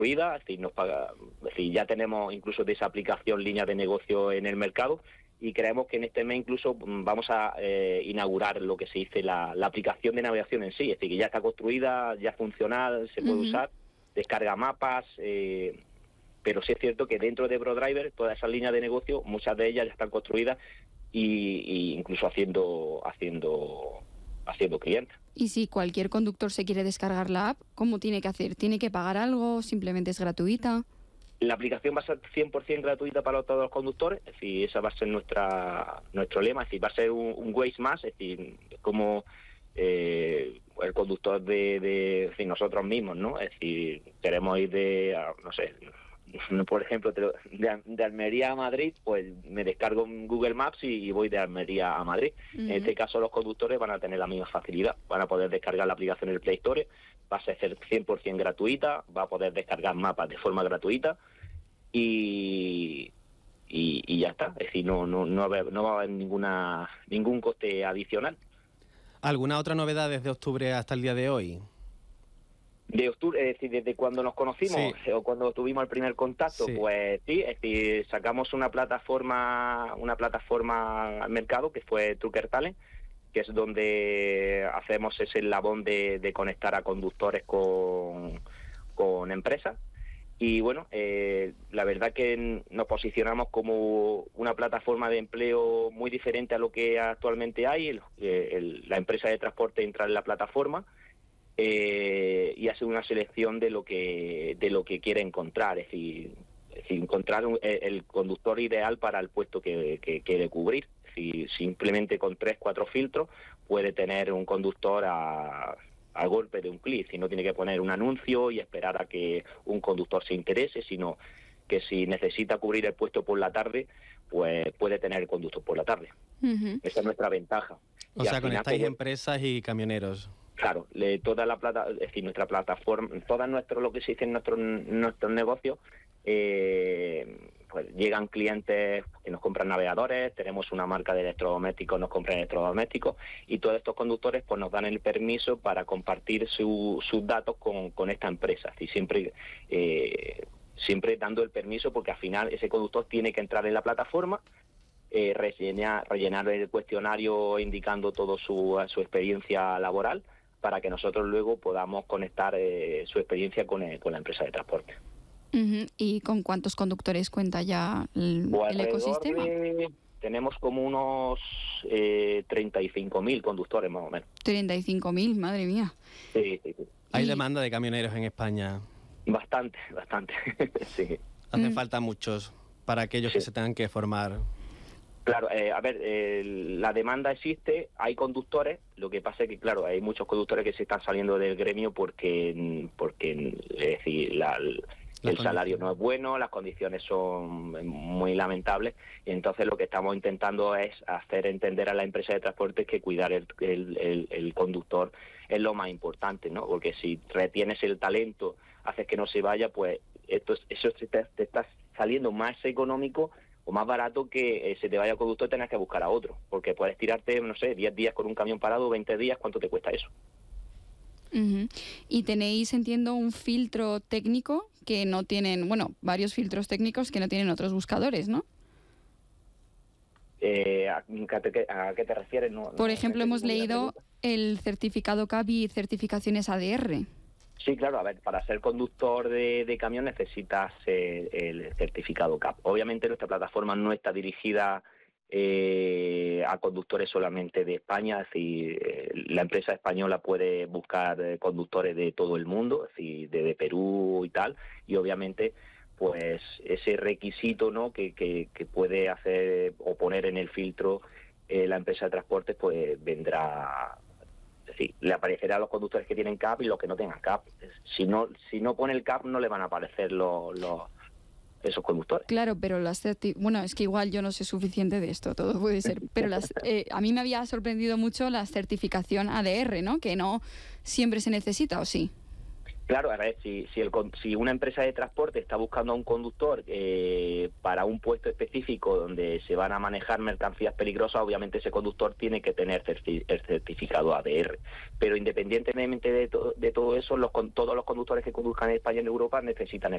construida, es decir, es decir, ya tenemos incluso de esa aplicación líneas de negocio en el mercado, y creemos que en este mes incluso vamos a inaugurar lo que se dice la aplicación de navegación en sí, es decir, que ya está construida, ya funcional, se puede usar, descarga mapas, pero sí es cierto que dentro de ProDriver todas esas líneas de negocio, muchas de ellas ya están construidas y incluso haciendo clientes. Y si cualquier conductor se quiere descargar la app, ¿cómo tiene que hacer? ¿Tiene que pagar algo? ¿Simplemente es gratuita? La aplicación va a ser 100% gratuita para todos los conductores, es decir, esa va a ser nuestro lema, es decir, va a ser un Waze más, es decir, como el conductor es decir, nosotros mismos, ¿no? Es decir, queremos ir no sé, por ejemplo, de Almería a Madrid, pues me descargo en Google Maps y voy de Almería a Madrid. En este caso los conductores van a tener la misma facilidad, van a poder descargar la aplicación en el Play Store, va a ser 100% gratuita, va a poder descargar mapas de forma gratuita y ya está. Es decir, no va a haber ningún coste adicional. ¿Alguna otra novedad desde octubre hasta el día de hoy? De octubre, es decir, desde cuando nos conocimos, sí, o cuando tuvimos el primer contacto, sí. Pues sí, es decir, sacamos una plataforma al mercado que fue Trucker Talent, que es donde hacemos ese eslabón de conectar a conductores con empresas. Y bueno, la verdad que nos posicionamos como una plataforma de empleo muy diferente a lo que actualmente hay. La empresa de transporte entra en la plataforma y hace una selección de lo que quiere encontrar, es decir encontrar el conductor ideal para el puesto que quiere cubrir. Es decir, simplemente con 3-4 filtros puede tener un conductor al golpe de un clic, si no tiene que poner un anuncio y esperar a que un conductor se interese, sino que si necesita cubrir el puesto por la tarde, pues puede tener el conductor por la tarde. Esa es nuestra ventaja. O sea, conectáis empresas y camioneros. Claro, toda la es decir, nuestra plataforma, lo que se dice en nuestros negocios, pues llegan clientes que nos compran navegadores, tenemos una marca de electrodomésticos, nos compran electrodomésticos, y todos estos conductores pues nos dan el permiso para compartir sus datos con esta empresa. Y siempre dando el permiso, porque al final ese conductor tiene que entrar en la plataforma, rellenar el cuestionario indicando toda su experiencia laboral, para que nosotros luego podamos conectar su experiencia con la empresa de transporte. ¿Y con cuántos conductores cuenta ya el ecosistema? Tenemos como unos 35.000 conductores más o menos. 35.000, madre mía. Sí. ¿Hay demanda de camioneros en España? Bastante, sí. Hacen falta muchos para aquellos que se tengan que formar. Claro, la demanda existe, hay conductores, lo que pasa es que, claro, hay muchos conductores que se están saliendo del gremio porque es decir, el salario no es bueno, las condiciones son muy lamentables, y entonces lo que estamos intentando es hacer entender a la empresa de transporte que cuidar el conductor es lo más importante, ¿no? Porque si retienes el talento, haces que no se vaya, pues eso te está saliendo más económico o más barato que se te vaya el conductor y tengas que buscar a otro, porque puedes tirarte, no sé, 10 días con un camión parado, 20 días, ¿cuánto te cuesta eso? Y tenéis, entiendo, un filtro técnico que no tienen, varios filtros técnicos que no tienen otros buscadores, ¿no? ¿A qué te refieres? Por ejemplo, hemos leído el certificado CAP y certificaciones ADR. Sí, claro, a ver, para ser conductor de camión necesitas el certificado CAP. Obviamente nuestra plataforma no está dirigida a conductores solamente de España, es decir, la empresa española puede buscar conductores de todo el mundo, es decir, de Perú y tal, y obviamente pues ese requisito, ¿no?, que puede hacer o poner en el filtro la empresa de transportes, pues vendrá. Es decir, le aparecerá a los conductores que tienen CAP y los que no tengan CAP. Si no pone el CAP, no le van a aparecer esos conductores. Claro, pero es que igual yo no sé suficiente de esto, todo puede ser, pero a mí me había sorprendido mucho la certificación ADR, ¿no?, que no siempre se necesita, ¿o sí? Claro, a ver, si una empresa de transporte está buscando a un conductor para un puesto específico donde se van a manejar mercancías peligrosas, obviamente ese conductor tiene que tener el certificado ADR. Pero independientemente de todo eso, todos los conductores que conduzcan en España y en Europa necesitan